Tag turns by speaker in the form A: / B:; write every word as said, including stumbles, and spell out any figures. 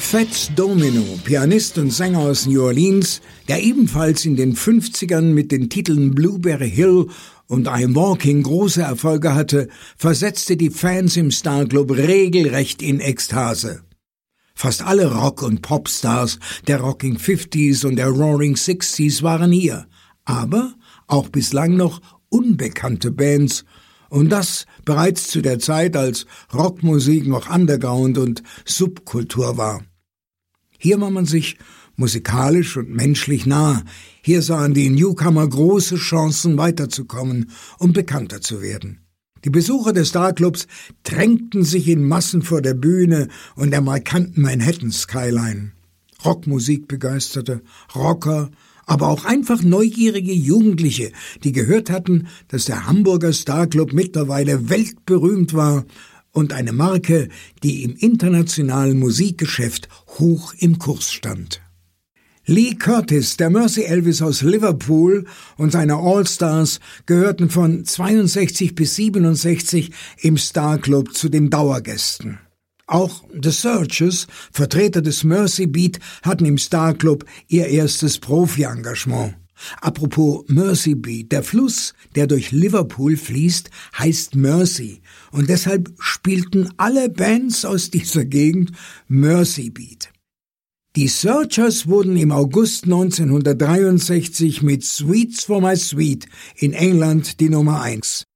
A: Fats Domino, Pianist und Sänger aus New Orleans, der ebenfalls in den fünfzigern mit den Titeln Blueberry Hill und I'm Walking große Erfolge hatte, versetzte die Fans im Starclub regelrecht in Ekstase. Fast alle Rock- und Popstars der Rocking Fifties und der Roaring Sixties waren hier, aber auch bislang noch unbekannte Bands, und das bereits zu der Zeit, als Rockmusik noch Underground und Subkultur war. Hier war man sich musikalisch und menschlich nah. Hier sahen die Newcomer große Chancen, weiterzukommen und bekannter zu werden. Die Besucher des Starclubs drängten sich in Massen vor der Bühne und der markanten Manhattan-Skyline. Rockmusik begeisterte, Rocker, aber auch einfach neugierige Jugendliche, die gehört hatten, dass der Hamburger Starclub mittlerweile weltberühmt war und eine Marke, die im internationalen Musikgeschäft hoch im Kurs stand. Lee Curtis, der Mercy Elvis aus Liverpool, und seine All-Stars gehörten von zweiundsechzig bis siebenundsechzig im Starclub zu den Dauergästen. Auch The Searchers, Vertreter des Mercy Beat, hatten im Starclub ihr erstes Profi-Engagement. Apropos Mercy Beat, der Fluss, der durch Liverpool fließt, heißt Mersey, und deshalb spielten alle Bands aus dieser Gegend Mercy Beat. Die Searchers wurden im August neunzehnhundertdreiundsechzig mit Sweets for My Sweet in England die Nummer eins.